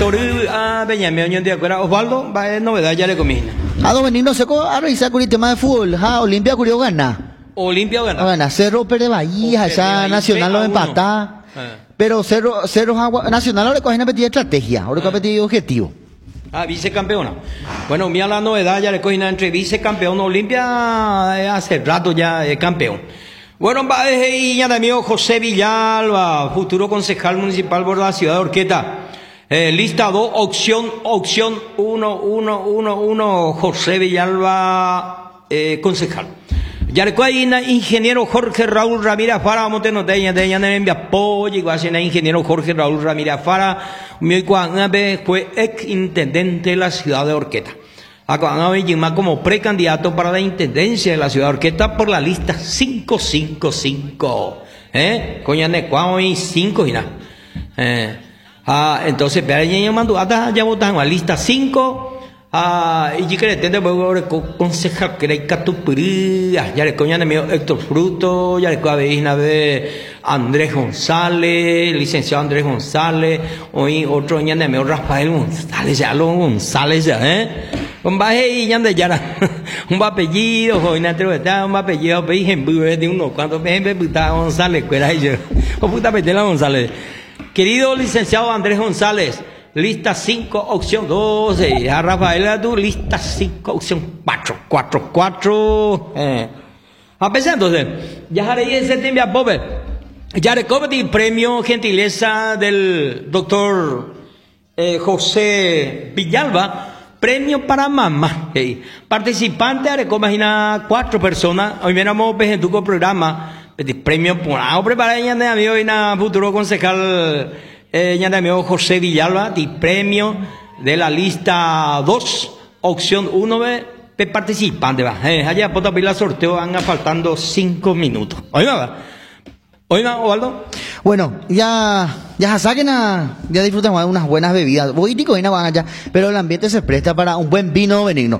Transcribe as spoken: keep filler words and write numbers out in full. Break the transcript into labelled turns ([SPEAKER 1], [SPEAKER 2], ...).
[SPEAKER 1] director a Benjamín de acuerdo Osvaldo va a novedad ya le comina.
[SPEAKER 2] A don Benigno Seco a revisar con el tema de fútbol. Ha Olimpia Curio gana.
[SPEAKER 1] Olimpia gana.
[SPEAKER 2] Gana Cerro Pérez Bahía, ya Nacional lo empata. Pero Cerro Cerro Nacional ahora coge una petita estrategia, ahora coge petita objetivo.
[SPEAKER 1] Ah, vicecampeona. Bueno, mira la novedad, ya le cogí una entre vicecampeón Olimpia hace rato ya es campeón. Bueno, va desde ahí ya de amigo José Villalba, futuro concejal municipal por la ciudad de Orqueta. Eh, lista dos, opción, opción uno, uno, uno, uno, José Villalba, eh, concejal. Ya le cogí una ingeniero Jorge Raúl Ramírez Fara, Montenoteña, de ella me envía apoyo, igual si ingeniero Jorge Raúl Ramírez Fara, mi fue ex intendente de la ciudad de Orqueta. Acá como precandidato para la intendencia de la ciudad de Orqueta por la lista cinco cinco cinco. ¿Eh? Coña de cuau y cinco y nada. Eh. Ah, entonces, pero ya mandó hasta ya votan a lista cinco. Ah, y yo creo que tengo concejal que hay catupuría, ya le coñan de mío Héctor Fruto, ya le coñan de Andrés González, licenciado Andrés González, hoy otro ñan de mío Rafael González, ya lo González, ya, eh, un baje y ñan de ya, un apellido, hoy na entrevista, un apellido, pe ejemplo de uno, cuando me ejemplo puta González, cuera yo, o puta petela González, querido licenciado Andrés González. Lista cinco, opción doce. A Rafael tú, lista cinco, opción cuatro, cuatro, cuatro. Eh. A pesar entonces, ya haré ese tiempo a Pobre. Ya recobré el premio gentileza del doctor eh, José Villalba. Premio para mamá. Hey. Participante, imagina cuatro personas. Hoy miramos en tu programa. Premio por ahora preparar ya de amigo y na futuro concejal. Eh, ya de amigo José Villalba, de premio de la lista dos, opción uno, de participante. Va. Eh, allá por la sorteo van faltando cinco minutos. Oiga, va. Oiga, Osvaldo.
[SPEAKER 2] Bueno, ya, ya saquen a, ya disfrutamos de unas buenas bebidas. Voy y allá, pero el ambiente se presta para un buen vino benigno.